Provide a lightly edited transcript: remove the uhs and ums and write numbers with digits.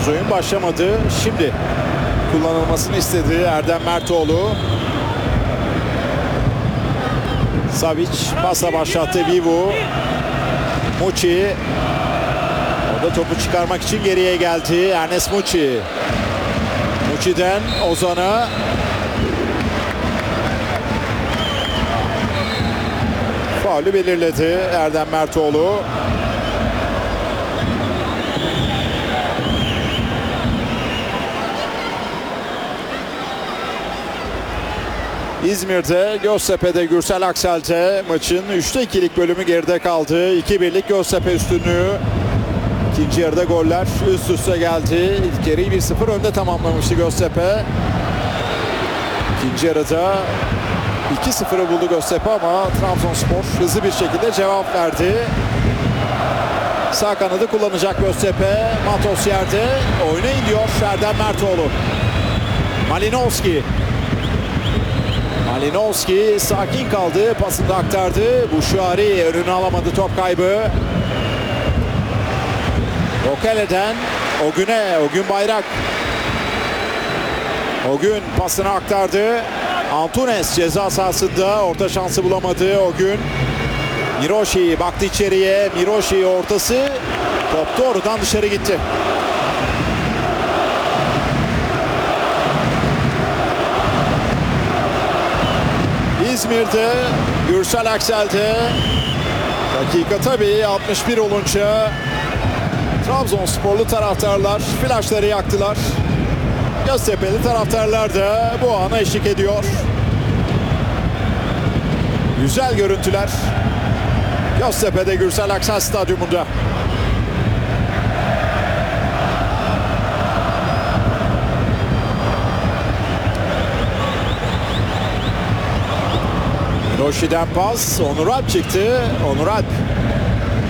Henüz oyun başlamadı. Şimdi kullanılmasını istediği Erdem Mertoğlu. Savic pasla başlattı. Vivu. Muçi. O da topu çıkarmak için geriye geldi. Ernest Muçi. Muçi'den Ozan'a. Faulü belirledi Erdem Mertoğlu. İzmir'de, Göztepe'de, Gürsel Aksel'de maçın 3'te 2'lik bölümü geride kaldı. 2-1'lik Göztepe üstünlüğü. İkinci yarıda goller üst üste geldi. İlk yarıyı 1-0 önde tamamlamıştı Göztepe. İkinci yarıda 2-0'ı buldu Göztepe ama Trabzonspor hızlı bir şekilde cevap verdi. Sağ kanadı kullanacak Göztepe. Matos yerde. Oyuna iniyor Erdem Mertoğlu. Malinowski. Malinowski sakin kaldı. Pasını da aktardı. Buşuari önünü alamadı. Top kaybı. Okele'den Ogün'e. Ogün Bayrak. Ogün pasını aktardı. Antunes ceza sahasında orta şansı bulamadı Ogün. Miroshi baktı içeriye. Miroshi ortası. Top doğrudan dışarı gitti. İzmir'de, Gürsel Aksel'de. Dakika tabii 61 olunca Trabzonsporlu taraftarlar flaşları yaktılar. Göztepe'li taraftarlar da bu ana eşlik ediyor. Güzel görüntüler Göztepe'de Gürsel Aksel Stadyumunda. Roshi'den pas. Onur Alp çıktı. Onur Alp